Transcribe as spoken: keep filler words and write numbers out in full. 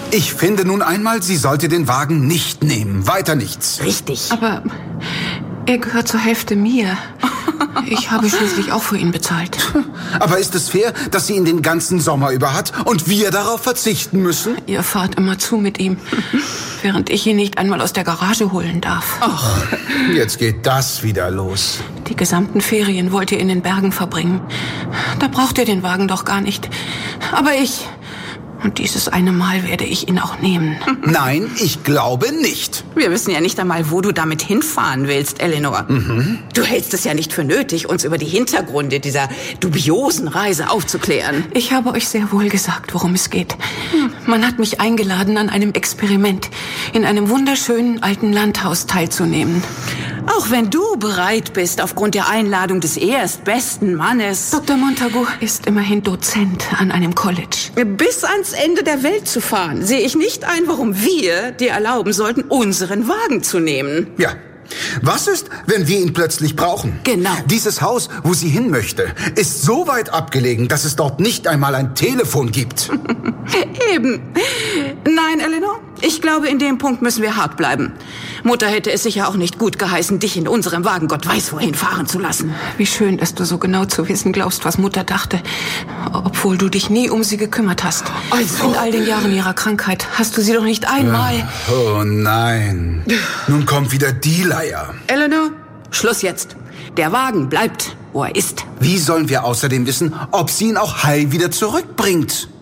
Ich finde nun einmal, sie sollte den Wagen nicht nehmen. Weiter nichts. Richtig. Aber er gehört zur Hälfte mir. Ich habe schließlich auch für ihn bezahlt. Aber ist es fair, dass sie ihn den ganzen Sommer über hat und wir darauf verzichten müssen? Ihr fahrt immer zu mit ihm, während ich ihn nicht einmal aus der Garage holen darf. Ach, jetzt geht das wieder los. Die gesamten Ferien wollt ihr in den Bergen verbringen. Da braucht ihr den Wagen doch gar nicht. Aber ich... Und dieses eine Mal werde ich ihn auch nehmen. Nein, ich glaube nicht. Wir wissen ja nicht einmal, wo du damit hinfahren willst, Eleanor. Mhm. Du hältst es ja nicht für nötig, uns über die Hintergründe dieser dubiosen Reise aufzuklären. Ich habe euch sehr wohl gesagt, worum es geht. Man hat mich eingeladen, an einem Experiment in einem wunderschönen alten Landhaus teilzunehmen. Auch wenn du bereit bist, aufgrund der Einladung des erstbesten Mannes... Doktor Montagu ist immerhin Dozent an einem College. Bis ans Ende der Welt zu fahren, sehe ich nicht ein, warum wir dir erlauben sollten, unseren Wagen zu nehmen. Ja. Was ist, wenn wir ihn plötzlich brauchen? Genau. Dieses Haus, wo sie hin möchte, ist so weit abgelegen, dass es dort nicht einmal ein Telefon gibt. Eben. Nein, Eleanor, ich glaube, in dem Punkt müssen wir hart bleiben. Mutter hätte es sicher auch nicht gut geheißen, dich in unserem Wagen Gott weiß wohin fahren zu lassen. Wie schön, dass du so genau zu wissen glaubst, was Mutter dachte, obwohl du dich nie um sie gekümmert hast. Also. In all den Jahren ihrer Krankheit hast du sie doch nicht einmal... Oh nein. Nun kommt wieder die Leier. Eleanor, Schluss jetzt. Der Wagen bleibt, wo er ist. Wie sollen wir außerdem wissen, ob sie ihn auch heil wieder zurückbringt?